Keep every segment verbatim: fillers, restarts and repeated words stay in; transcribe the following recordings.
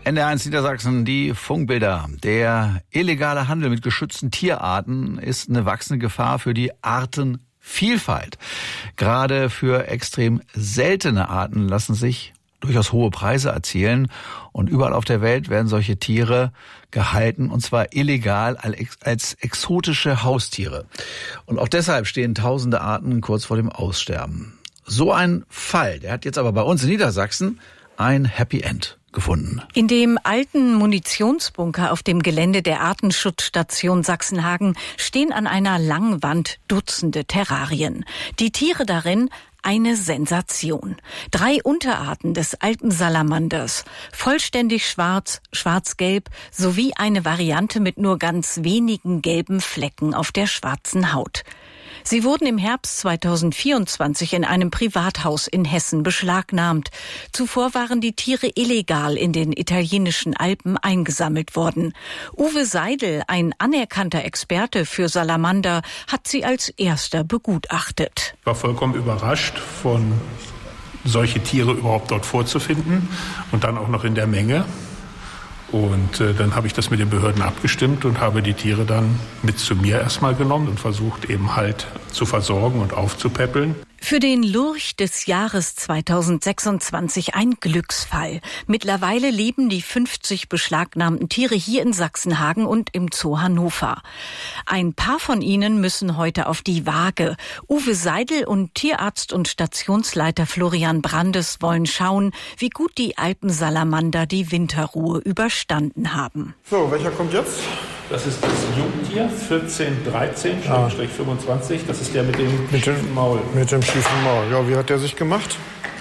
N D R eins Niedersachsen, die Funkbilder. Der illegale Handel mit geschützten Tierarten ist eine wachsende Gefahr für die Artenvielfalt. Gerade für extrem seltene Arten lassen sich durchaus hohe Preise erzielen. Und überall auf der Welt werden solche Tiere gehalten, und zwar illegal als exotische Haustiere. Und auch deshalb stehen tausende Arten kurz vor dem Aussterben. So ein Fall, der hat jetzt aber bei uns in Niedersachsen ein Happy End gefunden. In dem alten Munitionsbunker auf dem Gelände der Artenschutzstation Sachsenhagen stehen an einer langen Wand Dutzende Terrarien. Die Tiere darin eine Sensation. Drei Unterarten des Alpensalamanders, vollständig schwarz, schwarz-gelb, sowie eine Variante mit nur ganz wenigen gelben Flecken auf der schwarzen Haut. Sie wurden im Herbst zweitausendvierundzwanzig in einem Privathaus in Hessen beschlagnahmt. Zuvor waren die Tiere illegal in den italienischen Alpen eingesammelt worden. Uwe Seidel, ein anerkannter Experte für Salamander, hat sie als erster begutachtet. Ich war vollkommen überrascht, von solche Tiere überhaupt dort vorzufinden und dann auch noch in der Menge. Und äh, dann habe ich das mit den Behörden abgestimmt und habe die Tiere dann mit zu mir erstmal genommen und versucht eben halt zu versorgen und aufzupäppeln. Für den Lurch des Jahres zweitausendsechsundzwanzig ein Glücksfall. Mittlerweile leben die fünfzig beschlagnahmten Tiere hier in Sachsenhagen und im Zoo Hannover. Ein paar von ihnen müssen heute auf die Waage. Uwe Seidel und Tierarzt und Stationsleiter Florian Brandes wollen schauen, wie gut die Alpensalamander die Winterruhe überstanden haben. So, welcher kommt jetzt? Das ist das Jungtier, vierzehn dreizehn fünfundzwanzig. Das ist der mit dem mit schiefen dem, Maul. Mit dem schiefen Maul. Ja, wie hat der sich gemacht?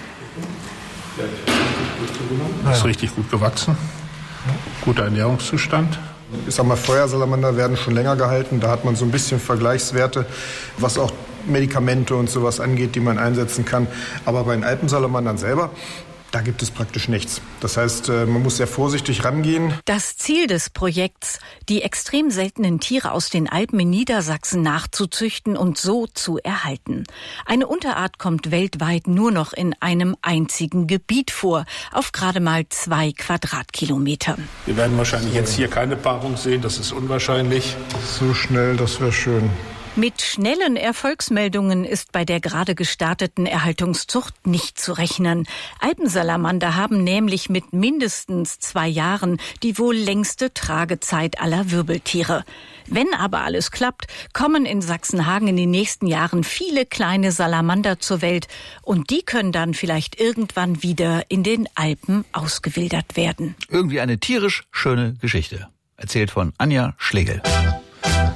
Der ist ja. richtig gut gewachsen. Guter Ernährungszustand. Ich sag mal, Feuersalamander werden schon länger gehalten. Da hat man so ein bisschen Vergleichswerte, was auch Medikamente und sowas angeht, die man einsetzen kann. Aber bei den Alpensalamandern selber, da gibt es praktisch nichts. Das heißt, man muss sehr vorsichtig rangehen. Das Ziel des Projekts, die extrem seltenen Tiere aus den Alpen in Niedersachsen nachzuzüchten und so zu erhalten. Eine Unterart kommt weltweit nur noch in einem einzigen Gebiet vor, auf gerade mal zwei Quadratkilometern. Wir werden wahrscheinlich jetzt hier keine Paarung sehen, das ist unwahrscheinlich. So schnell, das wäre schön. Mit schnellen Erfolgsmeldungen ist bei der gerade gestarteten Erhaltungszucht nicht zu rechnen. Alpensalamander haben nämlich mit mindestens zwei Jahren die wohl längste Tragezeit aller Wirbeltiere. Wenn aber alles klappt, kommen in Sachsenhagen in den nächsten Jahren viele kleine Salamander zur Welt und die können dann vielleicht irgendwann wieder in den Alpen ausgewildert werden. Irgendwie eine tierisch schöne Geschichte. Erzählt von Anja Schlegel.